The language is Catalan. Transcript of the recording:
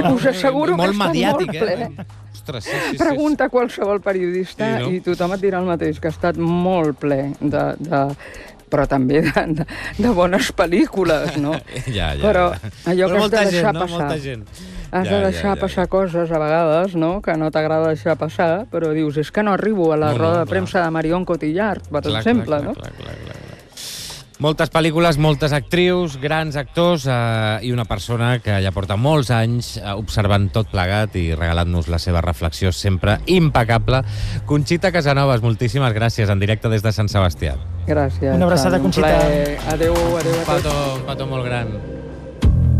Us asseguro que molt està mediàtic, molt ple. Ostres, sí. Pregunta a qualsevol periodista Sí, no? i tothom et dirà el mateix, que ha estat molt ple però també de bones pel·lícules, no? Ja. Però allò que has de deixar passar. Molta gent. Has de deixar passar coses a vegades, no?, que no t'agrada deixar passar, però dius, és que no arribo a la roda de premsa de Marion Cotillard, per exemple, no? Clar. Moltes pel·lícules, moltes actrius, grans actors i una persona que ja porta molts anys observant tot plegat i regalant-nos la seva reflexió sempre impecable. Conxita Casanovas, moltíssimes gràcies, en directe des de Sant Sebastià. Gràcies. Una abraçada, Conxita. Adéu a tots. Un petó molt gran.